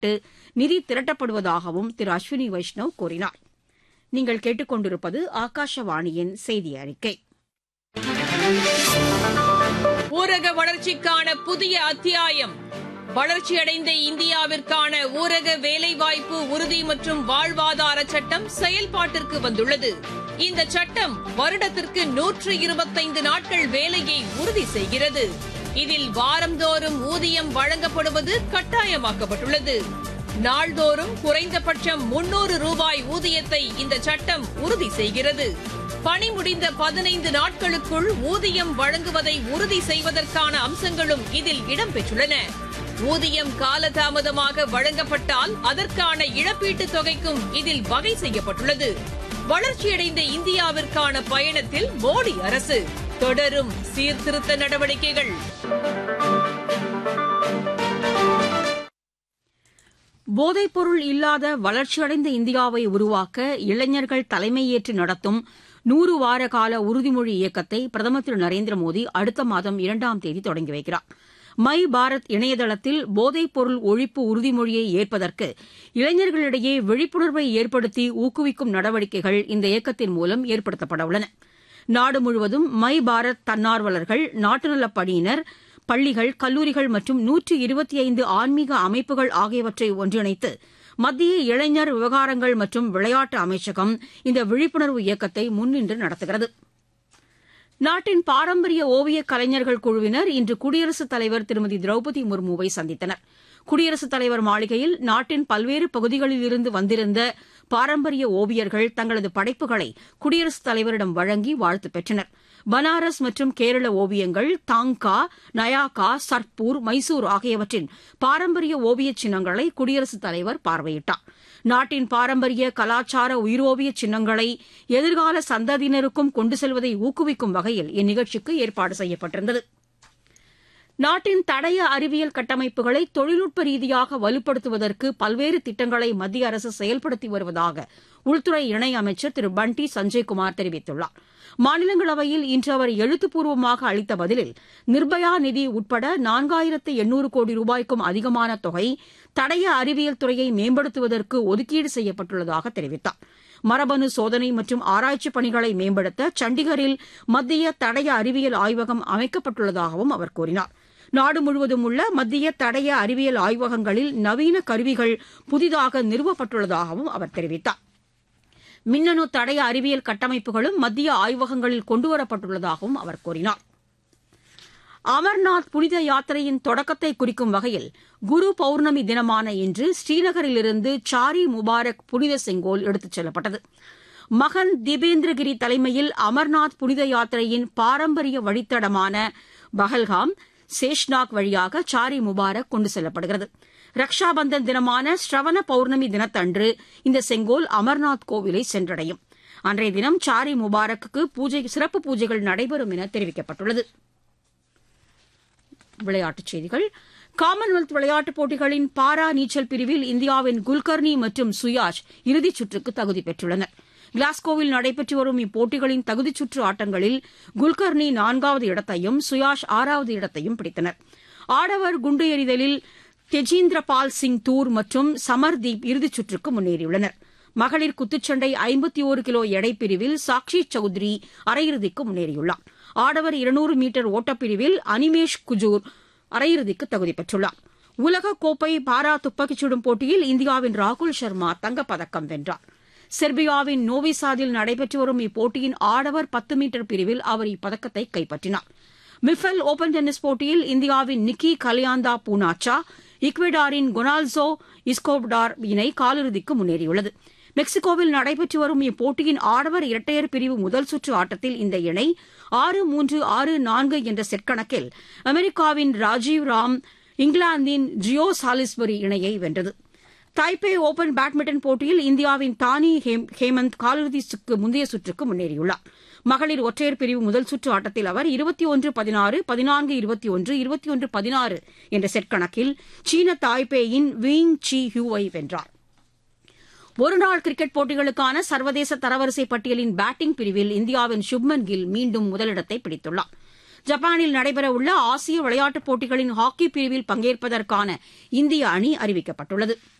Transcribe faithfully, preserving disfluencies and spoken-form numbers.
மேற்கொள்ளப்பட்டு நிதி திரட்டப்படுவதாகவும் திரு அஸ்வினி வைஷ்ணவ் கூறினார். நீங்கள் கேட்டுக் கொண்டிருப்பது ஆகாஷவாணியின் செய்தி அறிக்கை. ஊரக வளர்ச்சிக்கான புதிய அத்தியாயம். வளர்ச்சியடைந்த இந்தியாவிற்கான ஊரக வேலைவாய்ப்பு உறுதி மற்றும் வாழ்வாதார சட்டம் செயல்பாட்டிற்கு வந்துள்ளது. இந்த சட்டம் வருடத்திற்கு நூற்று இருபத்தைந்து நாட்கள் வேலையை உறுதி செய்கிறது. இதில் வாரந்தோறும் ஊதியம் வழங்கப்படுவது கட்டாயமாக்கப்பட்டுள்ளது. நாள்தோறும் குறைந்தபட்சம் முன்னூறு ரூபாய் ஊதியத்தை இந்த சட்டம் உறுதி செய்கிறது. பணி முடிந்த பதினைந்து நாட்களுக்குள் ஊதியம் வழங்குவதை உறுதி செய்வதற்கான அம்சங்களும் இதில் இடம்பெற்றுள்ளன. ஊதியம் காலதாமதமாக வழங்கப்பட்டால் அதற்கான இழப்பீட்டுத் தொகைக்கும் இதில் வகை செய்யப்பட்டுள்ளது. வளர்ச்சியடைந்த இந்தியாவிற்கான பயணத்தில் மோடி அரசு தொடரும் சீர்திருத்த நடவடிக்கைகள். போதைப்பொருள் இல்லாத வளர்ச்சியடைந்த இந்தியாவை உருவாக்க இளைஞர்கள் தலைமையேற்று நடத்தும் நூறு வார கால உறுதிமொழி இயக்கத்தை பிரதமர் திரு நரேந்திர மோடி அடுத்த மாதம் இரண்டாம் தேதி தொடங்கி வைக்கிறார். மை பாரத் இணையதளத்தில் போதைப்பொருள் ஒழிப்பு உறுதிமொழியை ஏற்பதற்கு இளைஞர்களிடையே விழிப்புணர்வை ஏற்படுத்தி ஊக்குவிக்கும் நடவடிக்கைகள் இந்த இயக்கத்தின் மூலம் ஏற்படுத்தப்பட உள்ளன. நாடு முழுவதும் மை பாரத் தன்னார்வலர்கள், நாட்டு நலப் பணியினர், பள்ளிகள், கல்லூரிகள் மற்றும் நூற்று இருபத்தி ஐந்து ஆன்மீக அமைப்புகள் ஆகியவற்றை ஒன்றிணைத்து மத்திய இளைஞர் விவகாரங்கள் மற்றும் விளையாட்டு அமைச்சகம் இந்த விழிப்புணர்வு இயக்கத்தை முன்னின்று நடத்துகிறது. நாட்டின் பாரம்பரிய ஓவியக் கலைஞர்கள் குழுவினர் இன்று குடியரசுத் தலைவர் திருமதி திரௌபதி முர்முவை சந்தித்தனர். குடியரசுத் தலைவர் மாளிகையில் நாட்டின் பல்வேறு பகுதிகளிலிருந்து வந்திருந்த பாரம்பரிய ஓவியர்கள் தங்களது படைப்புகளை குடியரசுத் தலைவரிடம் வழங்கி வாழ்த்து பெற்றனர். பனாரஸ் மற்றும் கேரள ஓவியங்கள், தாங்கா, நயாகா, சர்பூர், மைசூர் ஆகியவற்றின் பாரம்பரிய ஓவியச் சின்னங்களை குடியரசுத் தலைவர் பார்வையிட்டார். நாட்டின் பாரம்பரிய கலாச்சார உயிரோவிய சின்னங்களை எதிர்கால சந்ததியினருக்கும் கொண்டு செல்வதை ஊக்குவிக்கும் வகையில் இந்நிகழ்ச்சிக்கு ஏற்பாடு செய்யப்பட்டிருந்தது. நாட்டின் தடய அறிவியல் கட்டமைப்புகளை தொழில்நுட்ப ரீதியாக வலுப்படுத்துவதற்கு பல்வேறு திட்டங்களை மத்திய அரசு செயல்படுத்தி வருவதாக உள்துறை இணையமைச்சர் திரு பண்டி சஞ்சய்குமார் தெரிவித்துள்ளார். மாநிலங்களவையில் இன்று அவர் எழுத்துப்பூர்வமாக அளித்த பதிலில் நிர்பயா நிதி உட்பட நான்காயிரத்து எண்ணூறு கோடி ரூபாய்க்கும் அதிகமான தொகை தடய அறிவியல் துறையை மேம்படுத்துவதற்கு ஒதுக்கீடு செய்யப்பட்டுள்ளதாக தெரிவித்தார். மரபணு சோதனை மற்றும் ஆராய்ச்சி பணிகளை மேம்படுத்த சண்டிகரில் மத்திய தடய அறிவியல் ஆய்வகம் அமைக்கப்பட்டுள்ளதாகவும் அவர் கூறினார். நாடு முழுவதும் உள்ள மத்திய தடய அறிவியல் ஆய்வகங்களில் நவீன கருவிகள் புதிதாக நிறுவப்பட்டுள்ளதாகவும் அவர் தெரிவித்தார். மின்னணு தடய அறிவியல் கட்டமைப்புகளும் மத்திய ஆய்வகங்களில் கொண்டுவரப்பட்டுள்ளதாகவும் அவர் கூறினார். அமர்நாத் புனித யாத்திரையின் தொடக்கத்தை குறிக்கும் வகையில் குரு பௌர்ணமி தினமான இன்று ஸ்ரீநகரிலிருந்து சாரி முபாரக் புனித செங்கோல் எடுத்துச் செல்லப்பட்டது. மகன் தீபேந்திரகிரி தலைமையில் அமர்நாத் புனித யாத்திரையின் பாரம்பரிய வழித்தடமான பஹல்காம், சேஷ்நாக் வழியாக சாரி முபாரக் கொண்டு செல்லப்படுகிறது. ரக்ஷாபந்தன் தினமான ஸ்ரவண பௌர்ணமி தினத்தன்று இந்த செங்கோல் அமர்நாத் கோவிலை சென்றடையும். அன்றைய தினம் சாரி முபாரக்கு பூஜை சிறப்பு பூஜைகள் நடைபெறும் என தெரிவிக்கப்பட்டுள்ளது. விளையாட்டுச் செய்திகள். காமன்வெல்த் விளையாட்டுப் போட்டிகளின் பாரா நீச்சல் பிரிவில் இந்தியாவின் குல்கர்னி மற்றும் சுயாஷ் இறுதிச் சுற்றுக்கு தகுதி பெற்றுள்ளனர். கிளாஸ்கோவில் நடைபெற்று வரும் இப்போட்டிகளின் தகுதிச் சுற்று ஆட்டங்களில் குல்கர்னி நான்காவது இடத்தையும் சுயாஷ் ஆறாவது இடத்தையும் பிடித்தனர். ஆடவர் குண்டு எறிதலில் தெஜீந்திரபால் சிங் தூர் மற்றும் சமர்தீப் இறுதிச் சுற்றுக்கு முன்னேறியுள்ளனர். மகளிர் குத்துச்சண்டை ஐம்பத்தி ஒரு கிலோ எடை பிரிவில் சாக்ஷி சௌத்ரி அரையிறுதிக்கு முன்னேறியுள்ளார். ஆடவர் இருநூறு மீட்டர் ஓட்டப்பிரிவில் அனிமேஷ் குஜூர் அரையிறுதிக்கு தகுதி பெற்றுள்ளார். உலகக்கோப்பை பாரா துப்பாக்கிச் சுடும் போட்டியில் இந்தியாவின் ராகுல் சர்மா தங்கப்பதக்கம் வென்றார். செர்பியாவின் நோவிசாதில் நடைபெற்று வரும் இப்போட்டியின் ஆடவர் பத்து மீட்டர் பிரிவில் அவர் இப்பதக்கத்தை கைப்பற்றினார். மிஃபெல் ஓபன் டென்னிஸ் போட்டியில் இந்தியாவின் நிக்கி கலியாந்தா பூனாச்சா ஈக்வெடாரின் கொனால்சோ இஸ்கோப்டார் இணை காலிறுதிக்கு முன்னேறியுள்ளது. மெக்சிகோவில் நடைபெற்று வரும் இப்போட்டியின் ஆடவர் இரட்டையர் பிரிவு முதல் சுற்று ஆட்டத்தில் இந்த இணை ஆறு மூன்று ஆறு நான்கு என்ற செட் கணக்கில் அமெரிக்காவின் ராஜீவ் ராம் இங்கிலாந்தின் ஜியோ சாலிஸ்பரி இணையை வென்றது. தாய்பே ஓபன் பேட்மிண்டன் போட்டியில் இந்தியாவின் தானி ஹேமந்த் காலிறுதிக்கு முந்தைய சுற்றுக்கு முன்னேறியுள்ளார். மகளிர் ஒற்றையர் பிரிவு முதல் சுற்று ஆட்டத்தில் அவர் இருபத்தி ஒன்று பதினாறு, பதினான்கு இருபத்தி ஒன்று, இருபத்தி ஒன்று பதினாறு என்ற செட் கணக்கில் சீன தாய்பேயின் வீங் சி ஹியூவை வென்றார். ஒருநாள் கிரிக்கெட் போட்டிகளுக்கான சர்வதேச தரவரிசை பட்டியலின் பேட்டிங் பிரிவில் இந்தியாவின் சுப்மன் கில் மீண்டும் முதலிடத்தை பிடித்துள்ளார். ஜப்பானில் நடைபெறவுள்ள ஆசிய விளையாட்டுப் போட்டிகளின் ஹாக்கி பிரிவில் பங்கேற்பதற்கான இந்திய அணி அறிவிக்கப்பட்டுள்ளது.